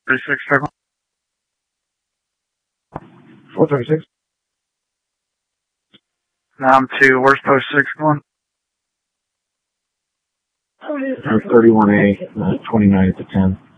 36, second. 436. Now I'm to where's post 6 going? 31A, 29 at the 10.